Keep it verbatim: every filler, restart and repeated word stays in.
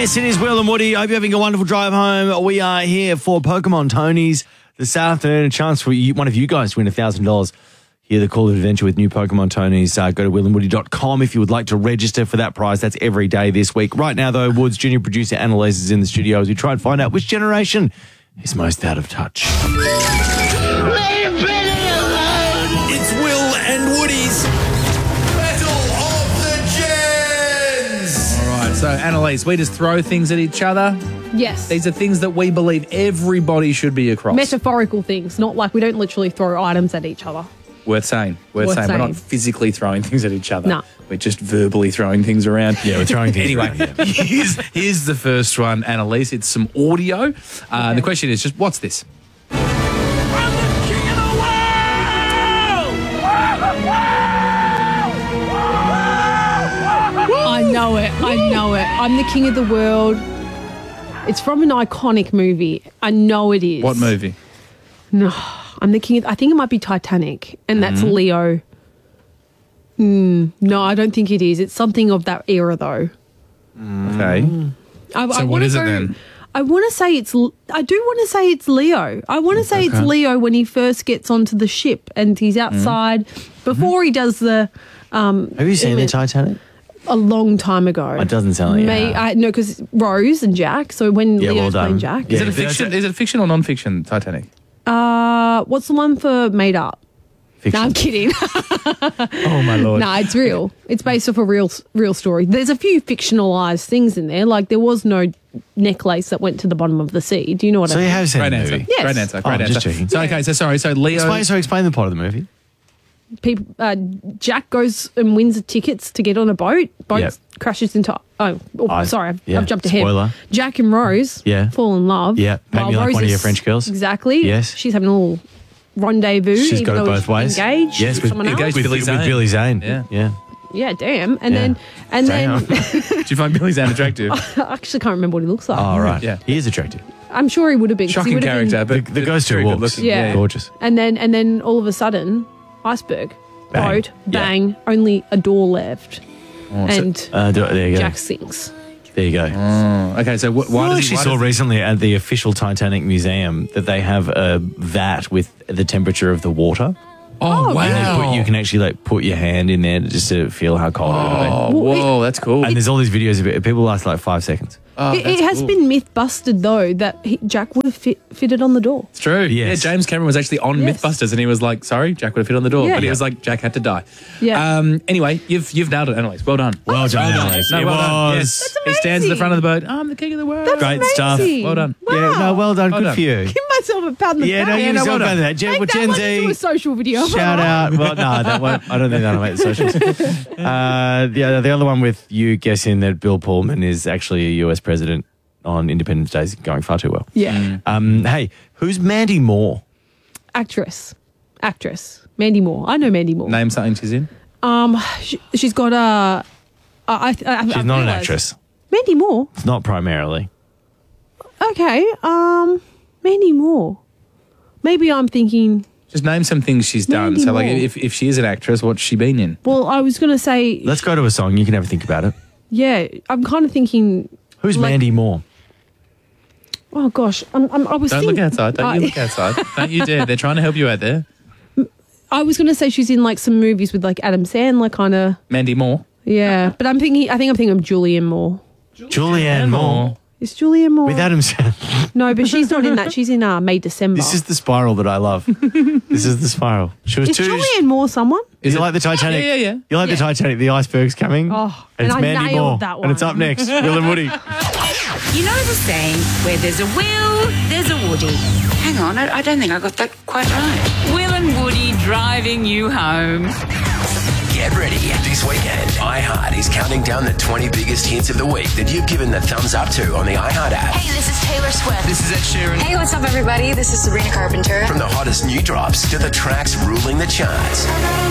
Yes, it is Will and Woody. I hope you're having a wonderful drive home. We are here for Pokemon Tony's this afternoon. A chance for you, one of you guys to win one thousand dollars. Hear the call of adventure with new Pokemon Tony's. Uh, go to will and woody dot com if you would like to register for that prize. That's every day this week. Right now, though, Woods junior producer Annalise is in the studio as we try and find out which generation is most out of touch. Leave Billy alone! It's Will and Woody's Battle of the Gens. All right, so Annalise, we just throw things at each other. Yes. These are things that we believe everybody should be across. Metaphorical things, not like we don't literally throw items at each other. Worth saying. Worth, Worth saying. saying. We're not physically throwing things at each other. No. We're just verbally throwing things around. Yeah, we're throwing things Anyway, around, yeah. here's, here's the first one, Annalise. It's some audio. Uh, Okay. The question is just, what's this? I'm the king of the world! I know it. I know it. I'm the king of the world. It's from an iconic movie. I know it is. What movie? No, I'm the king of, I think it might be Titanic, and that's Mm-hmm. Leo. Mm, no, I don't think it is. It's something of that era, though. Okay. I, So I what wanna is it go- then? I want to say it's. L- I do want to say it's Leo. I want to say it's Okay. Leo when he first gets onto the ship and he's outside before he does the. Um, Have you seen the image- Titanic? A long time ago. It doesn't sound like you Me, have. I no, because Rose and Jack. So when Yeah, well Leo's done. playing Jack, Yeah. Is it a fiction? Is it fiction or non-fiction, Titanic? uh, what's the one for made up? Fiction. No, I'm kidding. Oh, my Lord. No, it's real. It's based off a real, real story. There's a few fictionalized things in there. Like there was no necklace that went to the bottom of the sea. Do you know what So I you mean? have seen Great the answer. movie? Yes. Great answer. Oh, Great I'm just answer. checking. So, okay, so sorry. So Leo... Explain, so explain the plot of the movie. People, uh, Jack goes and wins the tickets to get on a boat. Boat Yep. crashes into. Oh, oh I- sorry, I've, yeah, I've jumped ahead. spoiler. Jack and Rose Yeah. fall in love. Yeah, paint while me like Rose one of your is- French girls. Exactly. Yes. She's having a little rendezvous. She's even got it though both she's ways. Engaged. Yes, with with, someone else. engaged with, Billy with Zane. Billy Zane. Yeah. yeah. Yeah, damn. And Yeah. then, and Damn. then, Did you find Billy Zane attractive? I actually can't remember what he looks like. Oh, right. Yeah. He is attractive. I'm sure he would have been. 'cause he Shocking would have character, been- but The- the ghost who very good walks. looking. Yeah. Gorgeous. And then, and then all of a sudden, iceberg, Bang. boat, Yeah. bang, only a door left, Oh, so- and Uh, do- there you go. Jack sinks. There you go. Oh, okay, so wh- why I does actually he... why saw does he- recently at the official Titanic Museum that they have a vat with the temperature of the water. Oh, Oh, wow. And they put, you can actually like put your hand in there to just to feel how cold it Oh, will whoa, that's cool. be. And there's all these videos of it. People last like five seconds. Oh, it, that's it has cool. been myth busted though that he, Jack would have fit, fitted on the door. It's true. Yes. Yeah, James Cameron was actually on Yes. Mythbusters and he was like, sorry, Jack would have fit on the door. Yeah. But he Yeah. was like, Jack had to die. Yeah. Um, anyway, you've you've nailed it, Annalise. Well done. Well done, Annalise. No, It well done. was. Yes. That's He stands at the amazing. front of the boat. I'm the king of the world. That's Great stuff. amazing. Well done. Wow. Yeah, no, well done. Well Good done. for you. Give myself a pat on the Yeah, no, back. give no, yourself well a done. pat on that. Gen, Make well, that Gen one into a Z, social video. shout out. Well, no, that won't, I don't think that'll make the socials. Uh, the, the other one with you guessing that Bill Pullman is actually a U S president on Independence Day is going far too well. Yeah. Um, hey, who's Mandy Moore? Actress. Actress. Mandy Moore. I know Mandy Moore. Name something she's in. Um, she, she's got a. I, I, I, She's I've not an realised- actress. Mandy Moore. It's not primarily. Okay. Um, Mandy Moore. Maybe I'm thinking. Just name some things she's done. Mandy so, like, Moore. if, if she is an actress, what's she been in? Well, I was gonna say. Let's go to a song. You can have a think about it. Yeah, I'm kind of thinking. Who's Like- Mandy Moore? Oh gosh, I'm, I'm, I was. Don't think- look outside. Don't you I- look outside. Don't you dare. They're trying to help you out there. I was gonna say she's in like some movies with like Adam Sandler, kind of. Mandy Moore. Yeah, but I'm thinking. I think I'm thinking of Julianne Moore. Julianne Moore. Is Julianne Moore? With Adam Sandler. No, but she's not in that. She's in uh, May December. This is the spiral that I love. This is the spiral. She was Is too. Julianne Moore someone? Is it like the Titanic? Yeah, yeah, yeah. You like Yeah. the Titanic? The iceberg's coming. Oh, and it's and I Mandy nailed Moore. that And it's one. up next. Will and Woody. You know the saying, where there's a Will, there's a Woody. Hang on, I, I don't think I got that quite right. Will and Woody driving you home. Get ready. This weekend, iHeart is counting down the twenty biggest hits of the week that you've given the thumbs up to on the iHeart app. Hey, this is Taylor Swift. This is Ed Sheeran. Hey, what's up, everybody? This is Sabrina Carpenter. From the hottest new drops to the tracks ruling the charts.